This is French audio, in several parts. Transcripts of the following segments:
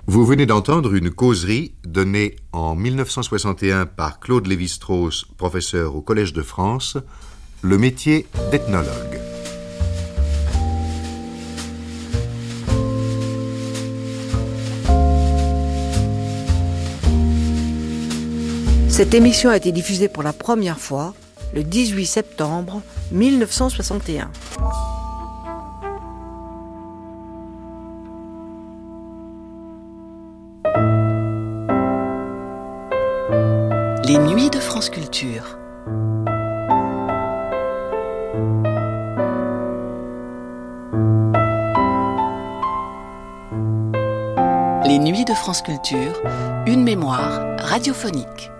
Vous venez d'entendre une causerie donnée en 1961 par Claude Lévi-Strauss, professeur au Collège de France, le métier d'ethnologue. Cette émission a été diffusée pour la première fois le 18 septembre 1961. Les nuits de France Culture. Les nuits de France Culture, une mémoire radiophonique.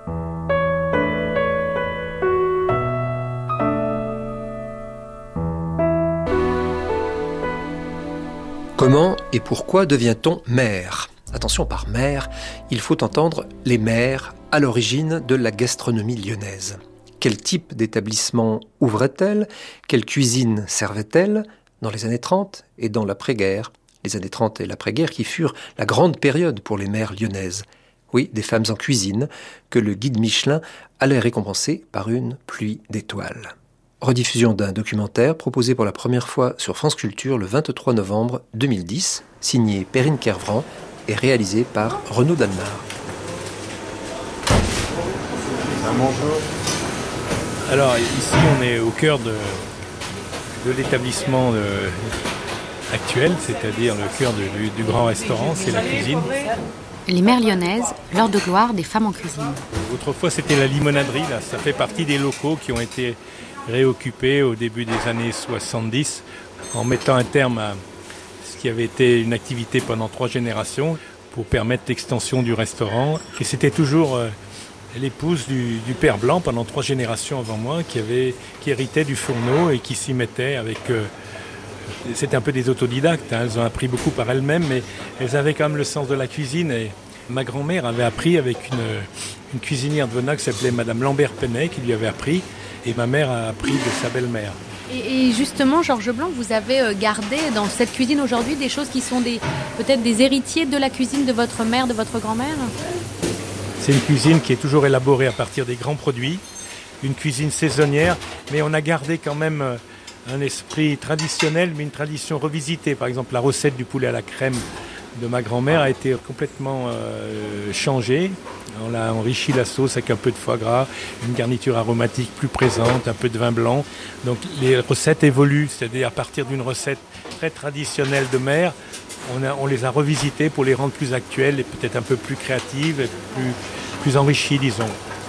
Comment et pourquoi devient-on maire ? Attention, par maire, il faut entendre les maires à l'origine de la gastronomie lyonnaise. Quel type d'établissement ouvrait-elle ? Quelle cuisine servait-elle dans les années 30 et dans l'après-guerre ? Les années 30 et l'après-guerre qui furent la grande période pour les maires lyonnaises. Oui, des femmes en cuisine que le guide Michelin allait récompenser par une pluie d'étoiles. Rediffusion d'un documentaire proposé pour la première fois sur France Culture le 23 novembre 2010, signé Perrine Kervran et réalisé par Renaud Dannemard. Bonjour. Alors ici on est au cœur de l'établissement actuel, c'est-à-dire le cœur du grand restaurant, c'est la cuisine. Les mères lyonnaises, l'heure de gloire des femmes en cuisine. Autrefois c'était la limonaderie, là, ça fait partie des locaux qui ont été réoccupés au début des années 70 en mettant un terme à ce qui avait été une activité pendant 3 générations pour permettre l'extension du restaurant. Et c'était toujours l'épouse du père Blanc pendant 3 générations avant moi qui héritait du fourneau et qui s'y mettait avec... c'était un peu des autodidactes, hein, elles ont appris beaucoup par elles-mêmes, mais elles avaient quand même le sens de la cuisine. Et ma grand-mère avait appris avec une cuisinière de Venac qui s'appelait Madame Lambert-Penet qui lui avait appris, et ma mère a appris de sa belle-mère. Et justement, Georges Blanc, vous avez gardé dans cette cuisine aujourd'hui des choses qui sont peut-être des héritiers de la cuisine de votre mère, de votre grand-mère ? C'est une cuisine qui est toujours élaborée à partir des grands produits, une cuisine saisonnière, mais on a gardé quand même un esprit traditionnel, mais une tradition revisitée. Par exemple, la recette du poulet à la crème de ma grand-mère a été complètement changée. On a enrichi la sauce avec un peu de foie gras, une garniture aromatique plus présente, un peu de vin blanc. Donc les recettes évoluent, c'est-à-dire à partir d'une recette très traditionnelle de mère, on les a revisitées pour les rendre plus actuelles et peut-être un peu plus créatives et plus enrichies, disons.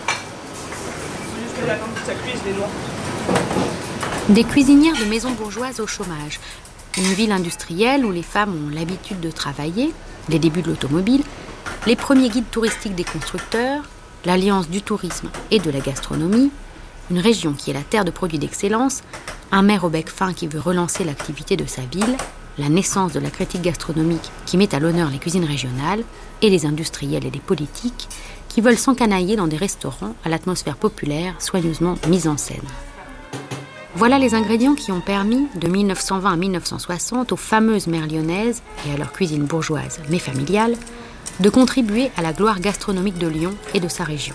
Juste la ça cuise les noix. Des cuisinières de maisons bourgeoises au chômage. Une ville industrielle où les femmes ont l'habitude de travailler, les débuts de l'automobile, les premiers guides touristiques des constructeurs, l'alliance du tourisme et de la gastronomie, une région qui est la terre de produits d'excellence, un maire au bec fin qui veut relancer l'activité de sa ville, la naissance de la critique gastronomique qui met à l'honneur les cuisines régionales, et les industriels et les politiques qui veulent s'encanailler dans des restaurants à l'atmosphère populaire soigneusement mise en scène. Voilà les ingrédients qui ont permis, de 1920 à 1960, aux fameuses mères lyonnaises et à leur cuisine bourgeoise mais familiale, de contribuer à la gloire gastronomique de Lyon et de sa région.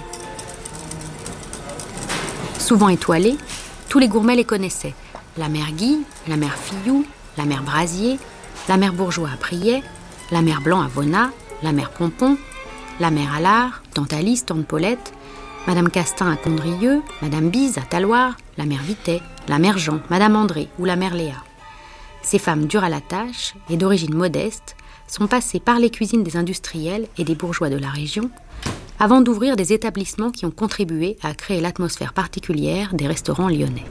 Souvent étoilées, tous les gourmets les connaissaient. La mère Guy, la mère Fillou, la mère Brasier, la mère Bourgeois à Priet, la mère Blanc à Vonat, la mère Pompon, la mère Allard, tante Alice, tante Paulette, madame Castin à Condrieu, madame Bise à Talloires, la mère Vitet, la mère Jean, madame André ou la mère Léa. Ces femmes dures à la tâche et d'origine modeste sont passées par les cuisines des industriels et des bourgeois de la région avant d'ouvrir des établissements qui ont contribué à créer l'atmosphère particulière des restaurants lyonnais.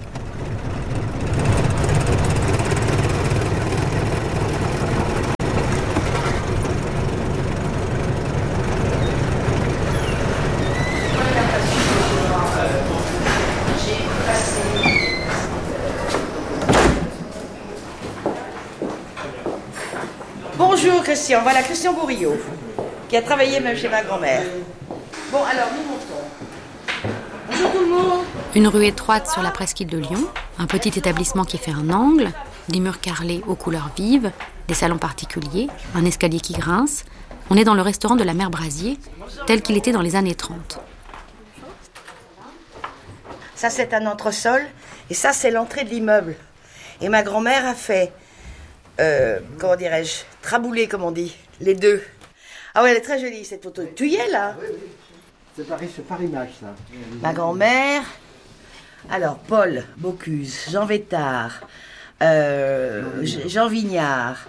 Bonjour Christian, voilà Christian Bourriot, qui a travaillé même chez ma grand-mère. Bon, alors nous montons. Bonjour tout le monde. Une rue étroite sur la presqu'île de Lyon, un petit établissement qui fait un angle, des murs carrelés aux couleurs vives, des salons particuliers, un escalier qui grince. On est dans le restaurant de la mère Brasier, tel qu'il était dans les années 30. Ça, c'est un entresol, et ça, c'est l'entrée de l'immeuble. Et ma grand-mère a fait, comment dirais-je, trabouler, comme on dit, les deux. Ah ouais, elle est très jolie, cette photo. Tu y es, là? Oui. C'est par image, ça. Ma grand-mère... Alors, Paul Bocuse, Jean Vétard, Jean Vignard,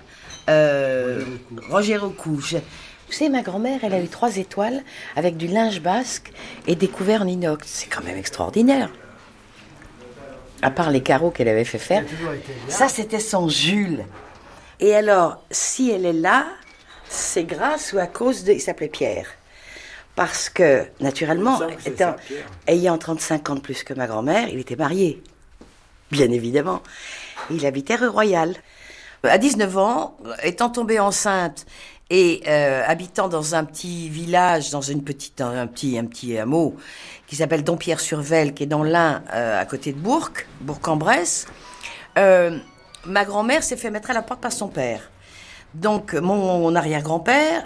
Roger Rocou. Vous savez, ma grand-mère, elle a eu 3 étoiles avec du linge basque et des couverts en inox. C'est quand même extraordinaire. À part les carreaux qu'elle avait fait faire. Ça, c'était son Jules. Et alors, si elle est là, c'est grâce ou à cause de... Il s'appelait Pierre. Parce que, naturellement, ayant 35 ans de plus que ma grand-mère, il était marié. Bien évidemment. Il habitait rue Royale. À 19 ans, étant tombée enceinte et habitant dans un petit village, dans un petit hameau qui s'appelle Dompierre-sur-Vesle, qui est dans l'Ain, à côté de Bourg-en-Bresse, ma grand-mère s'est fait mettre à la porte par son père. Donc, mon arrière-grand-père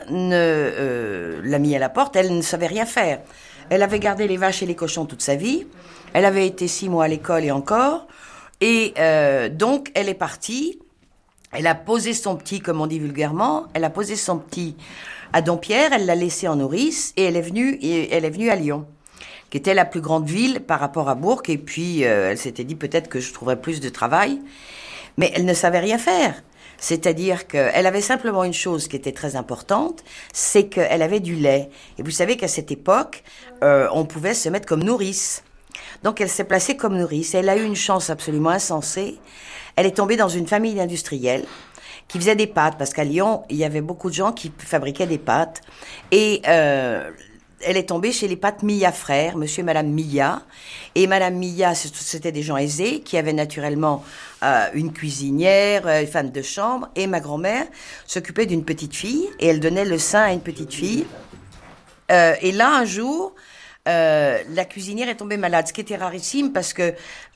l'a mis à la porte. Elle ne savait rien faire. Elle avait gardé les vaches et les cochons toute sa vie. Elle avait été 6 mois à l'école et encore. Et donc, elle est partie. Elle a posé son petit, comme on dit vulgairement, elle a posé son petit à Dompierre. Elle l'a laissé en nourrice et elle est venue à Lyon, qui était la plus grande ville par rapport à Bourg. Et puis, elle s'était dit peut-être que je trouverais plus de travail. Mais elle ne savait rien faire. C'est-à-dire qu'elle avait simplement une chose qui était très importante, c'est qu'elle avait du lait. Et vous savez qu'à cette époque, on pouvait se mettre comme nourrice. Donc elle s'est placée comme nourrice. Et elle a eu une chance absolument insensée. Elle est tombée dans une famille d'industriels qui faisaient des pâtes, parce qu'à Lyon, il y avait beaucoup de gens qui fabriquaient des pâtes. Et elle est tombée chez les pâtes Millat frères, monsieur et madame Millat. Et madame Millat, c'était des gens aisés qui avaient naturellement une cuisinière, une femme de chambre. Et ma grand-mère s'occupait d'une petite fille et elle donnait le sein à une petite fille. Et là, un jour, la cuisinière est tombée malade, ce qui était rarissime parce que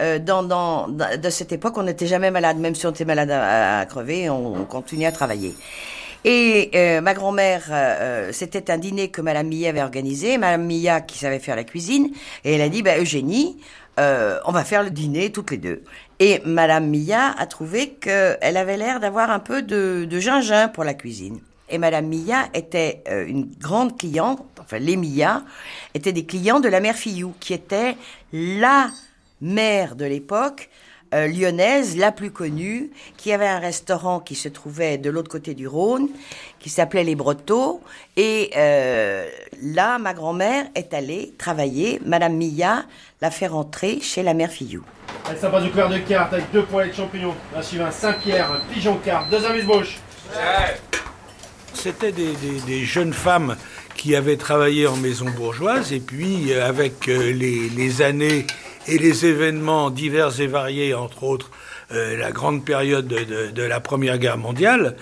de cette époque, on n'était jamais malade. Même si on était malade à crever, on continuait à travailler. Et ma grand-mère, c'était un dîner que madame Millat avait organisé, madame Millat qui savait faire la cuisine, et elle a dit, Eugénie, on va faire le dîner toutes les deux. Et madame Millat a trouvé qu'elle avait l'air d'avoir un peu de gingembre pour la cuisine. Et madame Millat était une grande cliente, enfin les Millat étaient des clients de la mère Fillou, qui était la mère de l'époque, lyonnaise, la plus connue, qui avait un restaurant qui se trouvait de l'autre côté du Rhône, qui s'appelait Les Brotteaux. Et là, ma grand-mère est allée travailler. Madame Millat l'a fait rentrer chez la mère Fillou. Elle s'impose du couvert de cartes avec 2 poêlées de champignons, un suivant un Saint-Pierre, un pigeon carte, 2 amuse-bouches. C'était des jeunes femmes qui avaient travaillé en maison bourgeoise, et puis avec les années et les événements divers et variés, entre autres la grande période de la Première Guerre mondiale,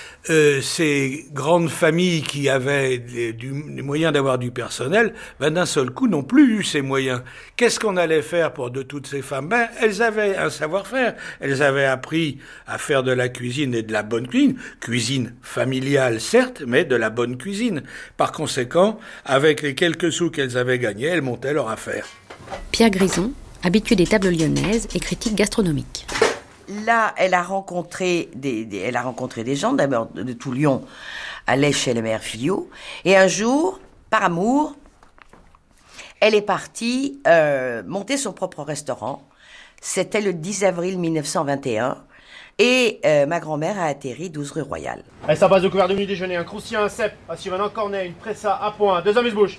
ces grandes familles qui avaient les moyens d'avoir du personnel, d'un seul coup n'ont plus eu ces moyens. Qu'est-ce qu'on allait faire pour de toutes ces femmes? Elles avaient un savoir-faire. Elles avaient appris à faire de la cuisine et de la bonne cuisine. Cuisine familiale, certes, mais de la bonne cuisine. Par conséquent, avec les quelques sous qu'elles avaient gagnés, elles montaient leur affaire. Pierre Grison, habitué des tables lyonnaises et critique gastronomique. Là, elle a rencontré des gens, d'abord de tout Lyon, allait chez les mères Fillou. Et un jour, par amour, elle est partie monter son propre restaurant. C'était le 10 avril 1921. Et ma grand-mère a atterri 12 rue Royale. Elle s'impose au couvert de menu déjeuner, un croustillant, un cèpe, un suivant un cornet, une pressa à point, 2 amuse-bouches.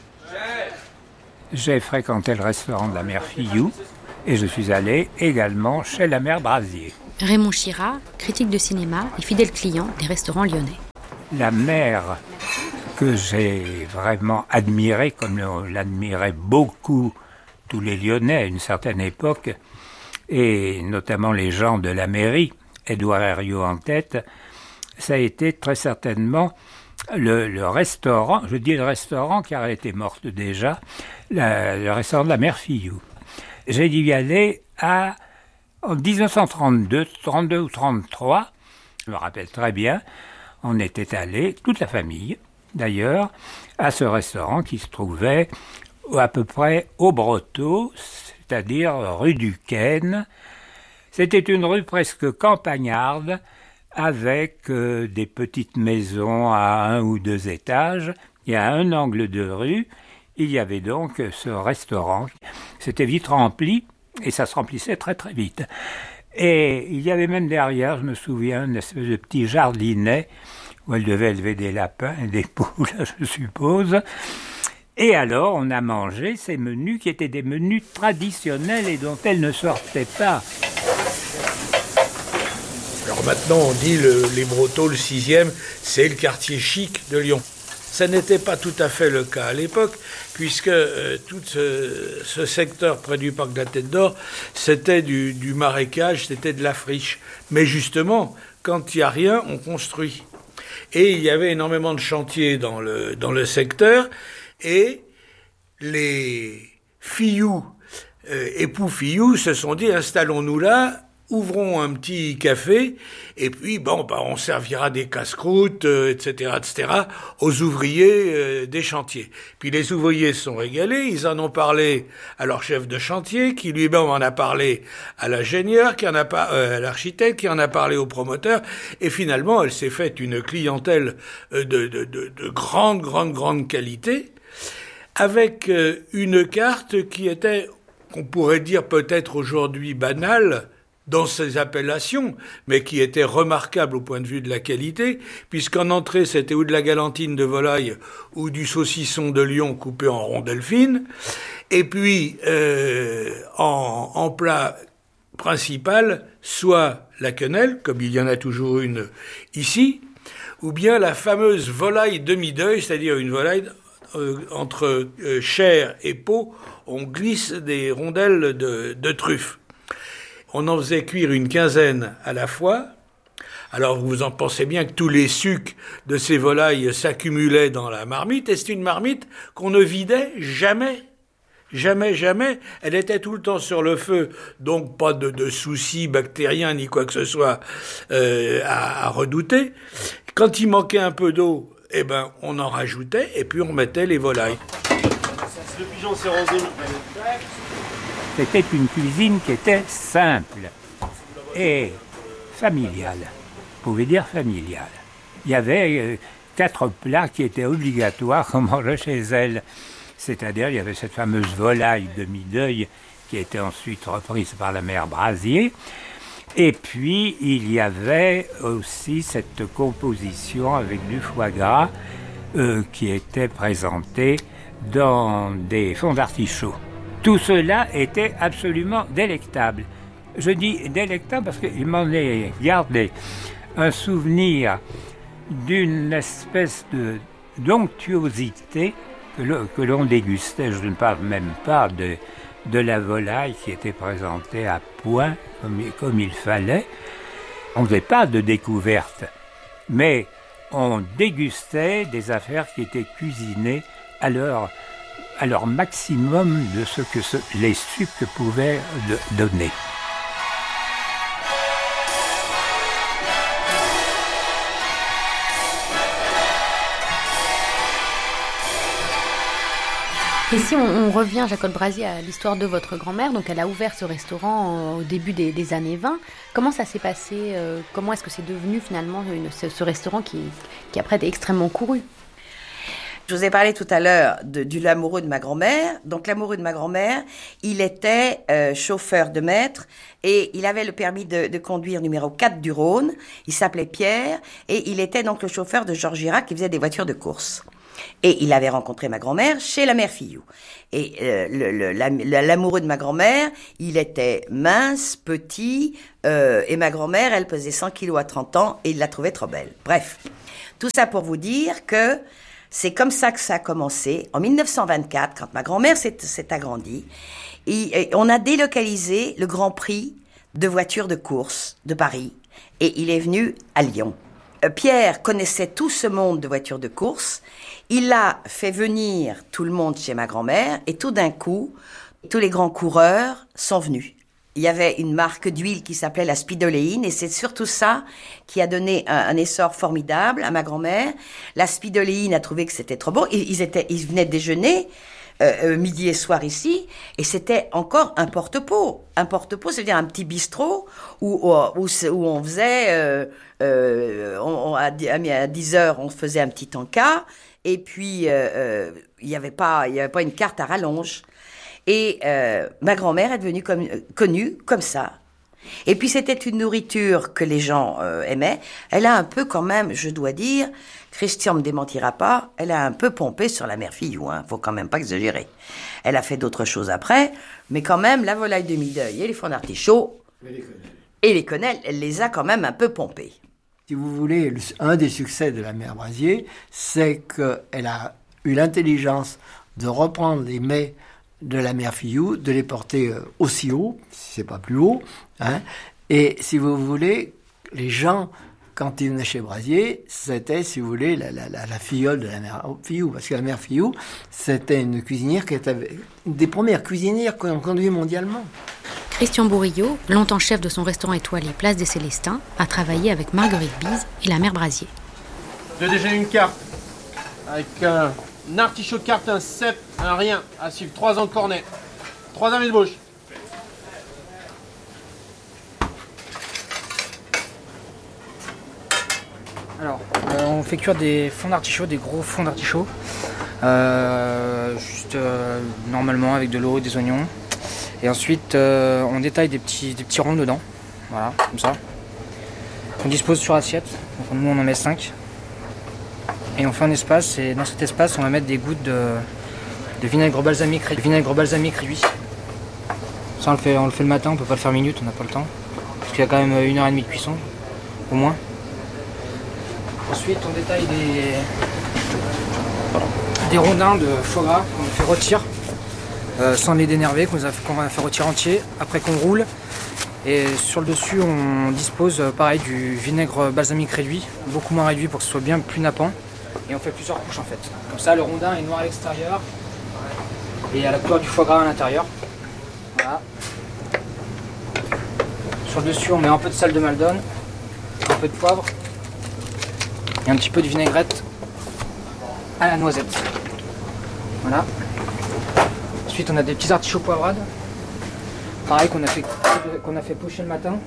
J'ai fréquenté le restaurant de la mère Fillou. Et je suis allé également chez la mère Brasier. Raymond Chirat, critique de cinéma et fidèle client des restaurants lyonnais. La mère que j'ai vraiment admirée, comme l'admiraient beaucoup tous les Lyonnais à une certaine époque, et notamment les gens de la mairie, Édouard Herriot en tête, ça a été très certainement le restaurant, je dis le restaurant car elle était morte déjà, le restaurant de la mère Fillou. J'ai dû y aller En 1932, 32 ou 33, je me rappelle très bien, on était allé, toute la famille d'ailleurs, à ce restaurant qui se trouvait à peu près au Brotteau, c'est-à-dire rue du Quaine. C'était une rue presque campagnarde, avec des petites maisons à 1 ou 2 étages, et à un angle de rue, il y avait donc ce restaurant. C'était vite rempli, et ça se remplissait très très vite. Et il y avait même derrière, je me souviens, une espèce de petit jardinet, où elle devait élever des lapins et des poules, je suppose. Et alors, on a mangé ces menus qui étaient des menus traditionnels et dont elle ne sortait pas. Alors maintenant, on dit les Brotteaux, le 6e, c'est le quartier chic de Lyon. Ça n'était pas tout à fait le cas à l'époque, puisque tout ce secteur près du parc de la Tête d'Or, c'était du marécage, c'était de la friche. Mais justement, quand il n'y a rien, on construit. Et il y avait énormément de chantiers dans le secteur, et les Fillou, époux Fillou, se sont dit, installons-nous là, ouvrons un petit café, et puis on servira des casse-croûtes, etc., aux ouvriers des chantiers. Puis les ouvriers se sont régalés, ils en ont parlé à leur chef de chantier, qui lui-même en a parlé à l'ingénieur, à l'architecte, qui en a parlé au promoteur, et finalement, elle s'est faite une clientèle de grande qualité, avec une carte qui était, qu'on pourrait dire peut-être aujourd'hui banale, dans ses appellations, mais qui était remarquable au point de vue de la qualité, puisqu'en entrée, c'était ou de la galantine de volaille ou du saucisson de Lyon coupé en rondelles fines, et puis en plat principal, soit la quenelle, comme il y en a toujours une ici, ou bien la fameuse volaille demi-deuil, c'est-à-dire une volaille entre chair et peau, on glisse des rondelles de truffes. On en faisait cuire une quinzaine à la fois. Alors vous en pensez bien que tous les sucs de ces volailles s'accumulaient dans la marmite, et c'est une marmite qu'on ne vidait jamais. Jamais. Elle était tout le temps sur le feu, donc pas de soucis bactériens ni quoi que ce soit à redouter. Quand il manquait un peu d'eau, on en rajoutait, et puis on mettait les volailles. Le pigeon s'est rosé. C'était une cuisine qui était simple et familiale. Vous pouvez dire familiale. Il y avait 4 plats qui étaient obligatoires qu'on mangeait chez elle. C'est-à-dire, il y avait cette fameuse volaille demi-deuil qui était ensuite reprise par la mère Brasier. Et puis, il y avait aussi cette composition avec du foie gras qui était présentée dans des fonds d'artichaut. Tout cela était absolument délectable. Je dis délectable parce qu'il m'en est gardé un souvenir d'une espèce d'onctuosité que l'on dégustait. Je ne parle même pas de la volaille qui était présentée à point, comme il fallait. On ne faisait pas de découverte, mais on dégustait des affaires qui étaient cuisinées à leur maximum de ce que les sucs pouvaient donner. Et si on revient, Jacob Brasier, à l'histoire de votre grand-mère, donc elle a ouvert ce restaurant au début des années 20. Comment ça s'est passé? Comment est-ce que c'est devenu finalement ce restaurant qui après était extrêmement couru? Je vous ai parlé tout à l'heure de l'amoureux de ma grand-mère. Donc l'amoureux de ma grand-mère, il était chauffeur de maître et il avait le permis de conduire numéro 4 du Rhône. Il s'appelait Pierre et il était donc le chauffeur de Georges Girac qui faisait des voitures de course. Et il avait rencontré ma grand-mère chez la mère Fillou. Et l'amoureux de ma grand-mère, il était mince, petit, et ma grand-mère, elle pesait 100 kilos à 30 ans et il la trouvait trop belle. Bref, tout ça pour vous dire que c'est comme ça que ça a commencé. En 1924, quand ma grand-mère s'est agrandie, on a délocalisé le Grand Prix de voitures de course de Paris et il est venu à Lyon. Pierre connaissait tout ce monde de voitures de course. Il a fait venir tout le monde chez ma grand-mère et tout d'un coup, tous les grands coureurs sont venus. il y avait une marque d'huile qui s'appelait la spidoléine, et c'est surtout ça qui a donné un essor formidable à ma grand-mère. La spidoléine a trouvé que c'était trop bon. Ils venaient déjeuner midi et soir ici, et c'était encore un porte-pot. Un porte-pot, c'est-à-dire un petit bistrot où on faisait, à 10h, on faisait un petit encas, et puis il n'y avait pas une carte à rallonge. Et ma grand-mère est devenue connue comme ça. Et puis c'était une nourriture que les gens aimaient. Elle a un peu quand même, je dois dire, Christian me démentira pas, elle a un peu pompé sur la mère Fillou, hein, faut quand même pas exagérer. Elle a fait d'autres choses après, mais quand même la volaille de mi-deuil et les fours d'artichaut et les quenelles, elle les a quand même un peu pompés. Si vous voulez, un des succès de la mère Brasier, c'est qu'elle a eu l'intelligence de reprendre les mets de la mère Fillou, de les porter aussi haut, si c'est pas plus haut, hein. Et si vous voulez, les gens, quand ils venaient chez Brasier, c'était, si vous voulez, la filleule de la mère Fillou, parce que la mère Fillou, c'était une cuisinière qui était une des premières cuisinières qu'on conduit mondialement. Christian Bourriaud, longtemps chef de son restaurant étoilé Place des Célestins, a travaillé avec Marguerite Bise et la mère Brasier. Deux déjeuners, une carte, avec un artichaut de carte, un cèpe, un rien, à suivre, 3 ans de cornet, 3 amuse-bouches. Alors, on fait cuire des fonds d'artichaut, des gros fonds d'artichaut, normalement avec de l'eau, des oignons. Et ensuite, on détaille des petits ronds dedans, voilà, comme ça. On dispose sur assiette, donc nous on en met 5. Et on fait un espace, et dans cet espace, on va mettre des gouttes de vinaigre balsamique réduit. Ça, on le fait le matin, on peut pas le faire minute, on n'a pas le temps. Parce qu'il y a quand même 1h30 de cuisson, au moins. Ensuite, on détaille des rondins de foie gras qu'on fait rôtir, sans les dénerver, qu'on va faire rôtir entier, après qu'on roule. Et sur le dessus, on dispose pareil du vinaigre balsamique réduit, beaucoup moins réduit pour que ce soit bien plus nappant. Et on fait plusieurs couches en fait. Comme ça, le rondin est noir à l'extérieur et à la couleur du foie gras à l'intérieur. Voilà. Sur le dessus, on met un peu de sel de Maldon, un peu de poivre et un petit peu de vinaigrette à la noisette. Voilà. Ensuite, on a des petits artichauts poivrades. Pareil, qu'on a fait pocher le matin.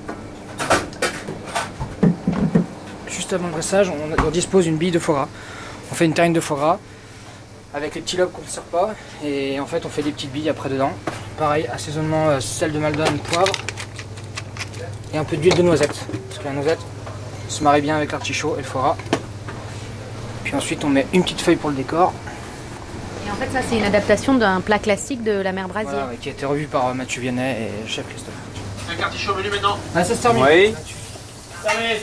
Juste avant le dressage, on dispose d'une bille de foie gras. On fait une terrine de foie gras avec les petits lobes qu'on ne sert pas. Et en fait, on fait des petites billes après dedans. Pareil, assaisonnement sel de Maldon, poivre et un peu d'huile de noisette. Parce que la noisette se marie bien avec l'artichaut et le foie gras. Puis ensuite, on met une petite feuille pour le décor. Et en fait, ça, c'est une adaptation d'un plat classique de la mère Brasier. Voilà, qui a été revu par Mathieu Vianney et le chef Christophe. Un artichaut menu maintenant. Ah, ça se termine. Oui. Terminé.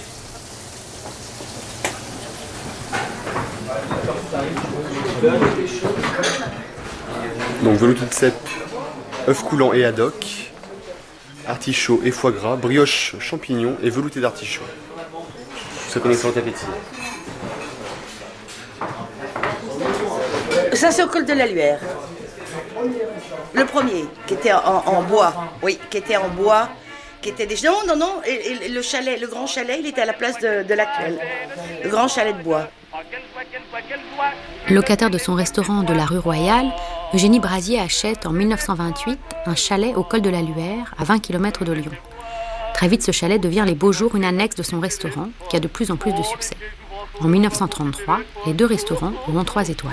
Donc velouté de cèpe, œuf coulant et haddock, artichaut et foie gras, brioche champignons et velouté d'artichaut. Ça connaît sans appétit. Ça, c'est au col de la Luère. Le premier, qui était en bois. Oui, qui était en bois. Qui était déjà... Non. Et le chalet, le grand chalet, il était à la place de l'actuel. Le grand chalet de bois. Locataire de son restaurant de la rue Royale, Eugénie Brasier achète en 1928 un chalet au col de la Luère, à 20 km de Lyon. Très vite, ce chalet devient les beaux jours une annexe de son restaurant, qui a de plus en plus de succès. En 1933, les 2 restaurants auront 3 étoiles.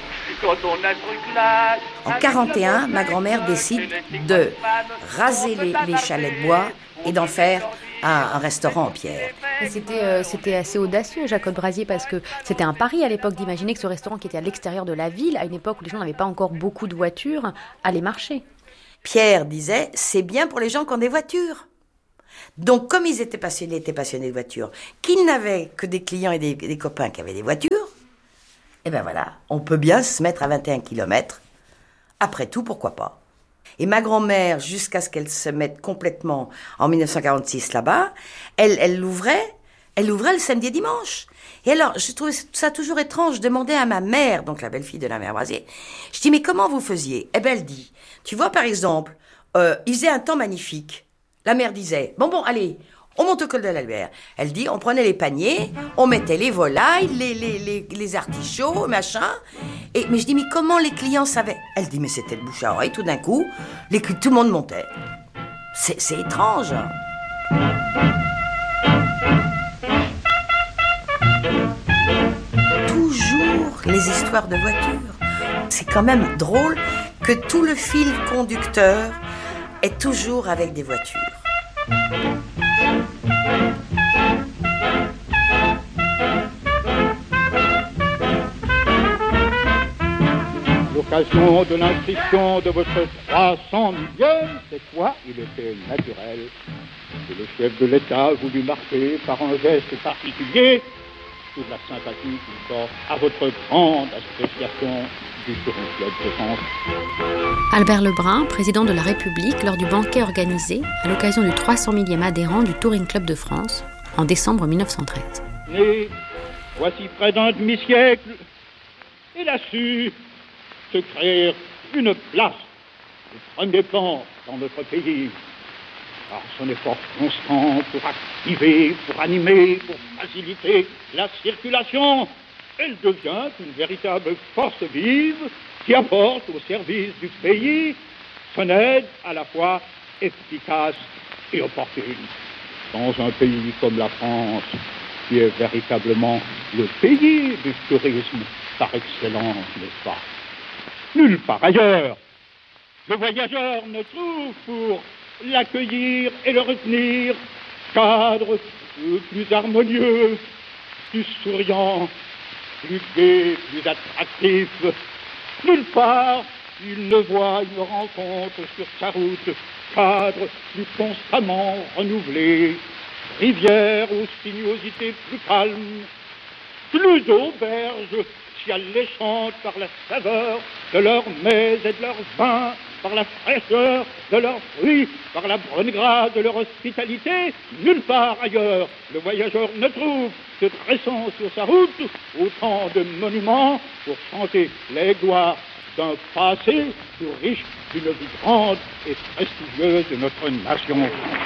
En 1941, ma grand-mère décide de raser les chalets de bois et d'en faire un restaurant en pierre. C'était assez audacieux, Jacob Brasier, parce que c'était un pari à l'époque d'imaginer que ce restaurant qui était à l'extérieur de la ville, à une époque où les gens n'avaient pas encore beaucoup de voitures, allait marcher. Pierre disait, c'est bien pour les gens qui ont des voitures. Donc, comme ils étaient passionnés de voitures, qu'ils n'avaient que des clients et des copains qui avaient des voitures, et ben voilà, on peut bien se mettre à 21 km. Après tout, pourquoi pas? Et ma grand-mère, jusqu'à ce qu'elle se mette complètement en 1946 là-bas, elle l'ouvrait le samedi et dimanche. Et alors, je trouvais ça toujours étrange. Je demandais à ma mère, donc la belle-fille de la mère Brasier, je dis, mais comment vous faisiez? Eh ben, elle dit, tu vois, par exemple, il faisait un temps magnifique. La mère disait, bon, allez, on monte au col de l'Albert. Elle dit, on prenait les paniers, on mettait les volailles, les artichauts, machin. Mais je dis, mais comment les clients savaient? Elle dit, mais c'était le bouche à oreille, tout d'un coup, tout le monde montait. C'est étrange. Toujours les histoires de voitures. C'est quand même drôle que tout le fil conducteur est toujours avec des voitures. L'occasion de l'inscription de votre 300 millième, cette fois, il était naturel que le chef de l'État voulut marquer par un geste particulier toute la sympathie qu'il porte à votre grande association du Touring Club de France. Albert Lebrun, président de la République, lors du banquet organisé à l'occasion du 300 millième adhérent du Touring Club de France en décembre 1913. Né, voici près d'un demi-siècle, il a su se créer une place au premier plan dans notre pays. Par son effort constant pour activer, pour animer, pour faciliter la circulation, elle devient une véritable force vive qui apporte au service du pays son aide à la fois efficace et opportune. Dans un pays comme la France, qui est véritablement le pays du tourisme par excellence, n'est-ce pas? Nulle part ailleurs, le voyageur ne trouve pour l'accueillir et le retenir cadre plus harmonieux, plus souriant, plus gai, plus attractif. Nulle part, il ne voit, il ne rencontre sur sa route cadre plus constamment renouvelé, rivière aux sinuosités plus calmes, plus d'auberges si alléchantes par la saveur de leurs mets et de leurs vins, par la fraîcheur de leurs fruits, par la bonne grâce de leur hospitalité. Nulle part ailleurs, le voyageur ne trouve, se dressant sur sa route, autant de monuments pour chanter les gloires d'un passé plus riche d'une vie grande et prestigieuse de notre nation.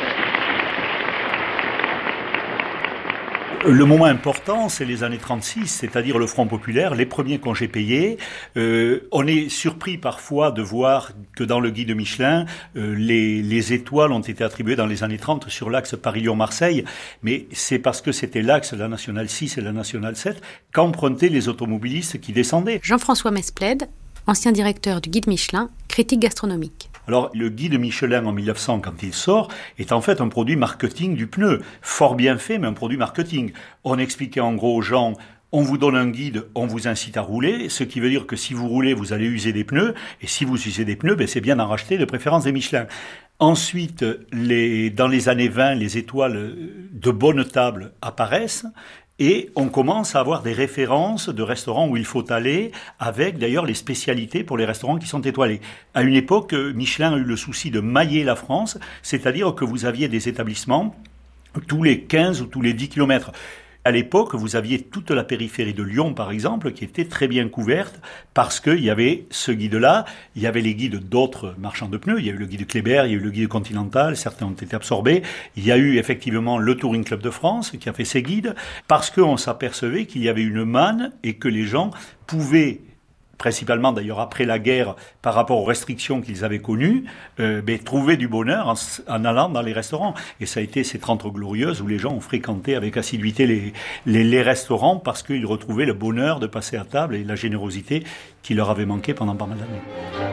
Le moment important, c'est les années 36, c'est-à-dire le Front populaire, les premiers congés payés. On est surpris parfois de voir que dans le guide Michelin, les étoiles ont été attribuées dans les années 30 sur l'axe Paris-Lyon-Marseille, mais c'est parce que c'était l'axe de la Nationale 6 et la Nationale 7 qu'empruntaient les automobilistes qui descendaient. Jean-François Mesplède, ancien directeur du guide Michelin, critique gastronomique. Alors, le guide Michelin en 1900, quand il sort, est en fait un produit marketing du pneu. Fort bien fait, mais un produit marketing. On expliquait en gros aux gens, on vous donne un guide, on vous incite à rouler, ce qui veut dire que si vous roulez, vous allez user des pneus, et si vous usez des pneus, c'est bien d'en racheter, de préférence des Michelin. Ensuite, dans les années 20, les étoiles de bonne table apparaissent, et on commence à avoir des références de restaurants où il faut aller, avec d'ailleurs les spécialités pour les restaurants qui sont étoilés. À une époque, Michelin a eu le souci de mailler la France, c'est-à-dire que vous aviez des établissements tous les 15 ou tous les 10 kilomètres. À l'époque, vous aviez toute la périphérie de Lyon, par exemple, qui était très bien couverte parce qu'il y avait ce guide-là, il y avait les guides d'autres marchands de pneus, il y a eu le guide Kléber, il y a eu le guide Continental, certains ont été absorbés, il y a eu effectivement le Touring Club de France qui a fait ses guides, parce qu'on s'apercevait qu'il y avait une manne et que les gens pouvaient, principalement d'ailleurs après la guerre, par rapport aux restrictions qu'ils avaient connues, trouver du bonheur en allant dans les restaurants. Et ça a été ces 30 glorieuses où les gens ont fréquenté avec assiduité les restaurants parce qu'ils retrouvaient le bonheur de passer à table et la générosité qui leur avait manqué pendant pas mal d'années.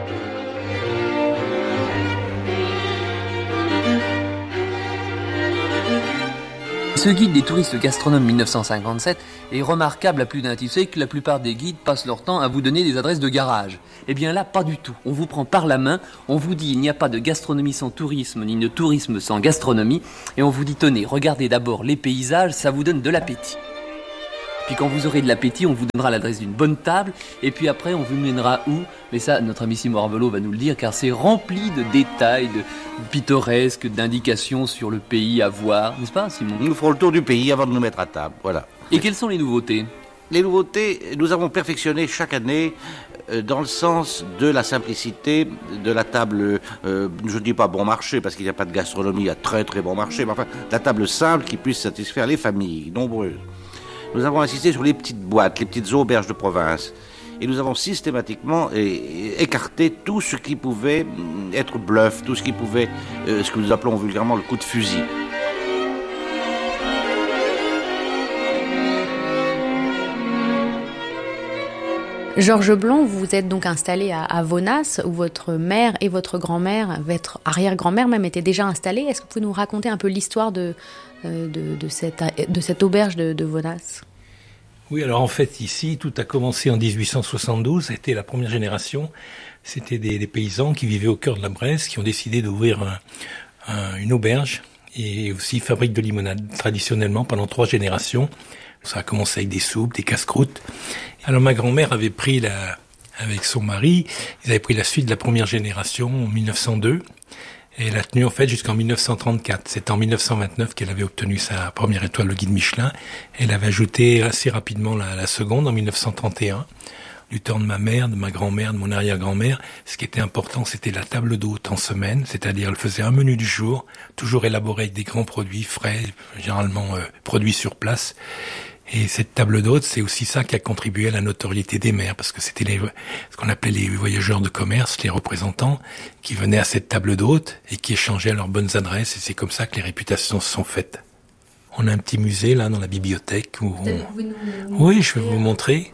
Ce guide des touristes gastronomes 1957 est remarquable à plus d'un titre. Vous savez que la plupart des guides passent leur temps à vous donner des adresses de garage. Eh bien là, pas du tout. On vous prend par la main, on vous dit il n'y a pas de gastronomie sans tourisme, ni de tourisme sans gastronomie, et on vous dit tenez, regardez d'abord les paysages, ça vous donne de l'appétit. Puis quand vous aurez de l'appétit, on vous donnera l'adresse d'une bonne table, et puis après on vous mènera où? Mais ça, notre ami Simon Arvelot va nous le dire, car c'est rempli de détails, de pittoresques, d'indications sur le pays à voir, n'est-ce pas Simon? Nous ferons le tour du pays avant de nous mettre à table, voilà. Et quelles sont les nouveautés? Les nouveautés, nous avons perfectionné chaque année dans le sens de la simplicité de la table, je ne dis pas bon marché parce qu'il n'y a pas de gastronomie à très très bon marché, mais enfin la table simple qui puisse satisfaire les familles nombreuses. Nous avons insisté sur les petites boîtes, les petites auberges de province. Et nous avons systématiquement écarté tout ce qui pouvait être bluff, tout ce qui pouvait, ce que nous appelons vulgairement le coup de fusil. Georges Blanc, vous vous êtes donc installé à Vonas, où votre mère et votre grand-mère, votre arrière-grand-mère même, étaient déjà installées. Est-ce que vous pouvez nous raconter un peu l'histoire de cette auberge de Vonas ? Oui, alors en fait, ici, tout a commencé en 1872. C'était la première génération. C'était des paysans qui vivaient au cœur de la Bresse, qui ont décidé d'ouvrir une auberge et aussi fabrique de limonade, traditionnellement, pendant 3 générations. Ça a commencé avec des soupes, des casse-croûtes. Alors ma grand-mère avait pris avec son mari, ils avaient pris la suite de la première génération en 1902. Et elle a tenu en fait jusqu'en 1934. C'est en 1929 qu'elle avait obtenu sa première étoile au guide Michelin. Elle avait ajouté assez rapidement la seconde en 1931. Du temps de ma mère, de ma grand-mère, de mon arrière-grand-mère, ce qui était important, c'était la table d'hôte en semaine, c'est-à-dire elle faisait un menu du jour, toujours élaboré avec des grands produits frais, généralement produits sur place. Et cette table d'hôte, c'est aussi ça qui a contribué à la notoriété des maires, parce que c'était ce qu'on appelait les voyageurs de commerce, les représentants, qui venaient à cette table d'hôte et qui échangeaient leurs bonnes adresses, et c'est comme ça que les réputations se sont faites. On a un petit musée, là, dans la bibliothèque, où Oui, je vais vous montrer.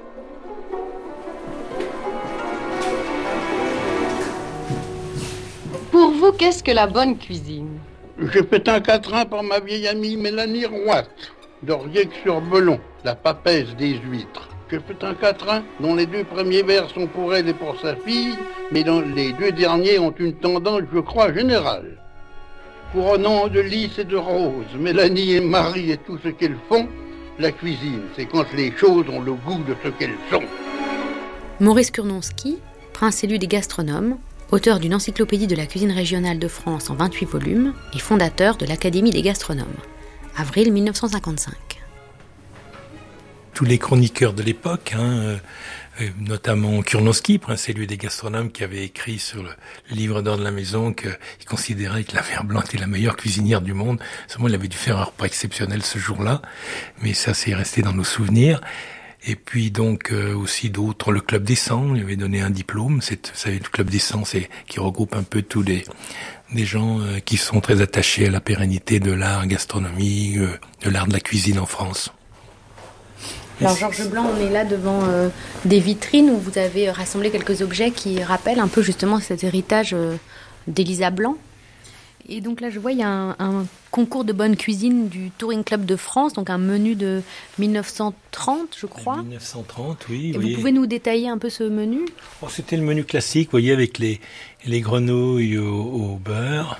Pour vous, qu'est-ce que la bonne cuisine ? J'ai fait un quatrain pour ma vieille amie Mélanie Roite, d'Oriex-sur-Belon, la papesse des huîtres. J'ai fait un quatrain dont les 2 premiers vers sont pour elle et pour sa fille, mais dont les 2 derniers ont une tendance, je crois, générale. Couronnant de lys et de roses, Mélanie et Marie et tout ce qu'elles font, la cuisine, c'est quand les choses ont le goût de ce qu'elles sont. Maurice Kurnonski, prince élu des gastronomes, auteur d'une encyclopédie de la cuisine régionale de France en 28 volumes et fondateur de l'Académie des gastronomes. Avril 1955. Tous les chroniqueurs de l'époque, notamment Kurnowski, prince élu des gastronomes, qui avait écrit sur le livre d'or de la maison qu'il considérait que la mère Blanc était la meilleure cuisinière du monde. Seulement, il avait dû faire un repas exceptionnel ce jour-là, mais ça c'est resté dans nos souvenirs. Et puis donc aussi d'autres, le Club des 100, il avait donné un diplôme. Vous savez, le Club des 100, c'est qui regroupe un peu tous des gens qui sont très attachés à la pérennité de l'art gastronomie, de l'art de la cuisine en France. Alors Georges Blanc, on est là devant des vitrines où vous avez rassemblé quelques objets qui rappellent un peu justement cet héritage d'Elisa Blanc. Et donc là, je vois, il y a un concours de bonne cuisine du Touring Club de France, donc un menu de 1930, je crois. 1930, oui. Et vous pouvez nous détailler un peu ce menu ? C'était le menu classique, vous voyez, avec les grenouilles au beurre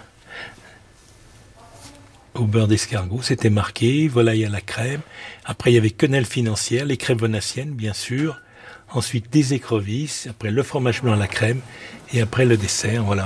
d'escargot, c'était marqué, volaille à la crème. Après, il y avait quenelle financière, les crèmes vonassiennes, bien sûr. Ensuite, des écrevisses, après le fromage blanc à la crème, et après le dessert, voilà.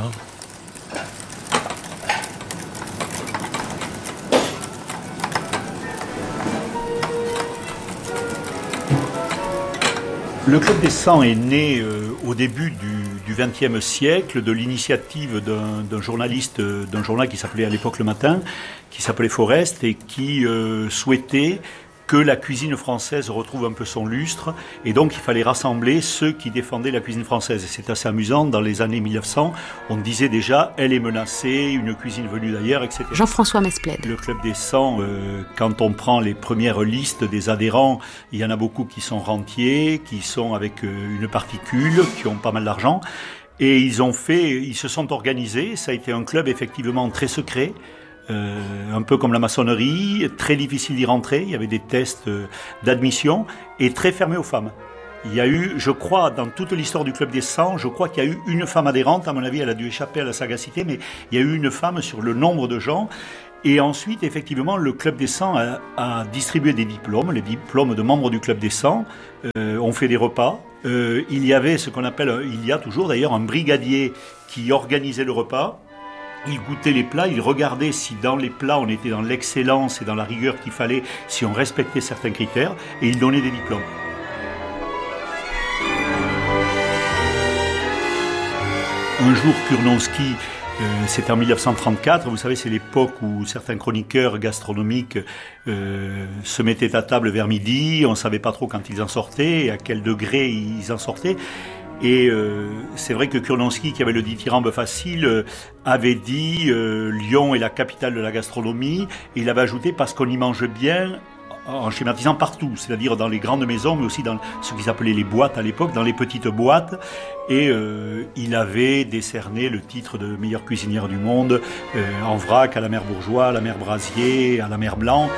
Le Club des 100 est né au début du XXe siècle de l'initiative d'un journaliste d'un journal qui s'appelait à l'époque Le Matin, qui s'appelait Forest et qui souhaitait que la cuisine française retrouve un peu son lustre, et donc il fallait rassembler ceux qui défendaient la cuisine française. Et c'est assez amusant, dans les années 1900, on disait déjà « elle est menacée, une cuisine venue d'ailleurs », etc. Jean-François Mesplède. Le Club des 100, quand on prend les premières listes des adhérents, il y en a beaucoup qui sont rentiers, qui sont avec une particule, qui ont pas mal d'argent, et ils se sont organisés, ça a été un club effectivement très secret, un peu comme la maçonnerie, très difficile d'y rentrer, il y avait des tests d'admission et très fermé aux femmes. Il y a eu, je crois, dans toute l'histoire du Club des 100, je crois qu'il y a eu une femme adhérente, à mon avis elle a dû échapper à la sagacité, mais il y a eu une femme sur le nombre de gens. Et ensuite, effectivement, le Club des 100 a distribué des diplômes, les diplômes de membres du Club des 100, on fait des repas. Il y avait ce qu'on appelle, il y a toujours d'ailleurs un brigadier qui organisait le repas. Il goûtait les plats, il regardait si dans les plats on était dans l'excellence et dans la rigueur qu'il fallait, si on respectait certains critères, et il donnait des diplômes. Un jour, Kurnonski, c'était en 1934, vous savez, c'est l'époque où certains chroniqueurs gastronomiques se mettaient à table vers midi, on ne savait pas trop quand ils en sortaient, et à quel degré ils en sortaient. Et c'est vrai que Kurnonski, qui avait le dithyrambe facile, avait dit Lyon est la capitale de la gastronomie, et il avait ajouté parce qu'on y mange bien, en schématisant partout, c'est-à-dire dans les grandes maisons, mais aussi dans ce qu'ils appelaient les boîtes à l'époque, dans les petites boîtes. Et il avait décerné le titre de meilleure cuisinière du monde en vrac à la mère Bourgeois, à la mère Brasier, à la mère Blanc.